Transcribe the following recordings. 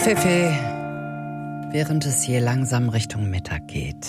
Pfeffi, während es hier langsam Richtung Mittag geht.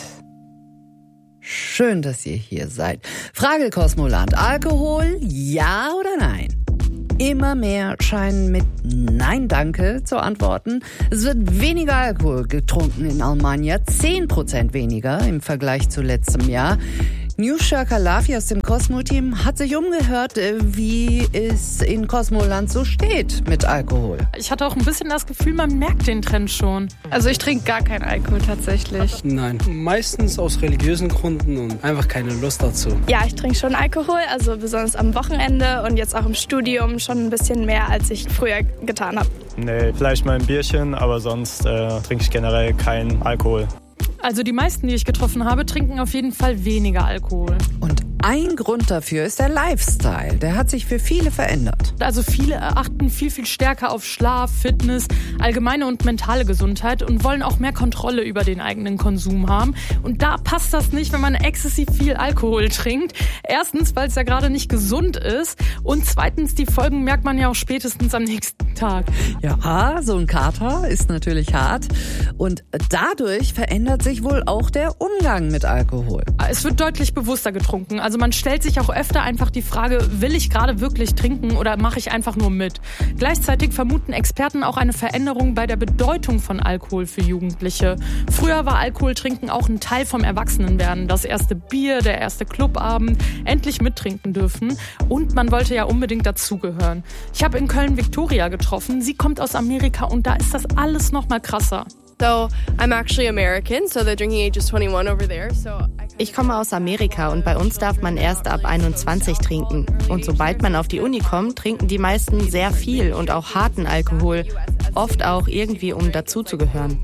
Schön, dass ihr hier seid. Frage Kosmoland, Alkohol, ja oder nein? Immer mehr scheinen mit Nein, danke zu antworten. Es wird weniger Alkohol getrunken in Almania, 10% weniger im Vergleich zu letztem Jahr. Newsha Kalafi aus dem Cosmo-Team hat sich umgehört, wie es in Kosmoland so steht mit Alkohol. Ich hatte auch ein bisschen das Gefühl, man merkt den Trend schon. Also ich trinke gar keinen Alkohol tatsächlich. Nein, meistens aus religiösen Gründen und einfach keine Lust dazu. Ja, ich trinke schon Alkohol, also besonders am Wochenende und jetzt auch im Studium schon ein bisschen mehr, als ich früher getan habe. Nee, vielleicht mal ein Bierchen, aber sonst trinke ich generell keinen Alkohol. Also die meisten, die ich getroffen habe, trinken auf jeden Fall weniger Alkohol. Und ein Grund dafür ist der Lifestyle. Der hat sich für viele verändert. Also viele achten viel stärker auf Schlaf, Fitness, allgemeine und mentale Gesundheit und wollen auch mehr Kontrolle über den eigenen Konsum haben. Und da passt das nicht, wenn man exzessiv viel Alkohol trinkt. Erstens, weil es ja gerade nicht gesund ist. Und zweitens, die Folgen merkt man ja auch spätestens am nächsten Tag. Ja, so ein Kater ist natürlich hart. Und dadurch verändert sich wohl auch der Umgang mit Alkohol. Es wird deutlich bewusster getrunken. Also man stellt sich auch öfter einfach die Frage, will ich gerade wirklich trinken oder mache ich einfach nur mit? Gleichzeitig vermuten Experten auch eine Veränderung bei der Bedeutung von Alkohol für Jugendliche. Früher war Alkoholtrinken auch ein Teil vom Erwachsenenwerden. Das erste Bier, der erste Clubabend, endlich mittrinken dürfen. Und man wollte ja unbedingt dazugehören. Ich habe in Köln Victoria getroffen. Sie kommt aus Amerika und da ist das alles noch mal krasser. So, I'm actually American, so the drinking age is 21 over there. Ich komme aus Amerika und bei uns darf man erst ab 21 trinken. Und sobald man auf die Uni kommt, trinken die meisten sehr viel und auch harten Alkohol. Oft auch irgendwie, um dazuzugehören.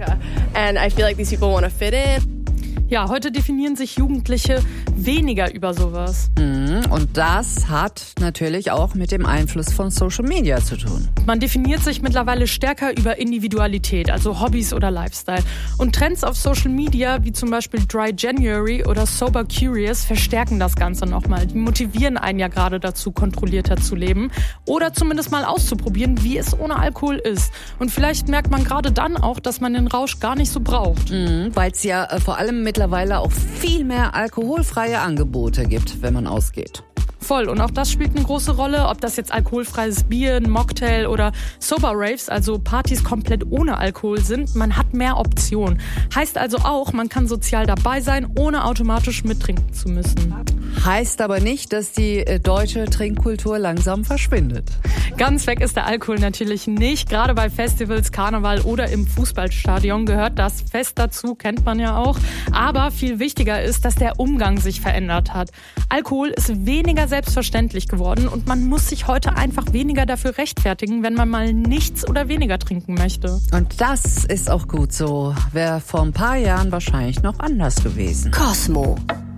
And I feel like these people want to fit in. Ja, heute definieren sich Jugendliche weniger über sowas. Und das hat natürlich auch mit dem Einfluss von Social Media zu tun. Man definiert sich mittlerweile stärker über Individualität, also Hobbys oder Lifestyle. Und Trends auf Social Media, wie zum Beispiel Dry January oder Sober Curious, verstärken das Ganze nochmal. Die motivieren einen ja gerade dazu, kontrollierter zu leben oder zumindest mal auszuprobieren, wie es ohne Alkohol ist. Und vielleicht merkt man gerade dann auch, dass man den Rausch gar nicht so braucht. Weil es ja vor allem mittlerweile auch viel mehr alkoholfreie Angebote gibt, wenn man ausgeht. Voll. Und auch das spielt eine große Rolle, ob das jetzt alkoholfreies Bier, ein Mocktail oder Sober Raves, also Partys komplett ohne Alkohol sind. Man hat mehr Optionen. Heißt also auch, man kann sozial dabei sein, ohne automatisch mittrinken zu müssen. Heißt aber nicht, dass die deutsche Trinkkultur langsam verschwindet. Ganz weg ist der Alkohol natürlich nicht. Gerade bei Festivals, Karneval oder im Fußballstadion gehört das fest dazu, kennt man ja auch. Aber viel wichtiger ist, dass der Umgang sich verändert hat. Alkohol ist weniger selbstverständlich geworden und man muss sich heute einfach weniger dafür rechtfertigen, wenn man mal nichts oder weniger trinken möchte. Und das ist auch gut so. Wäre vor ein paar Jahren wahrscheinlich noch anders gewesen. Cosmo.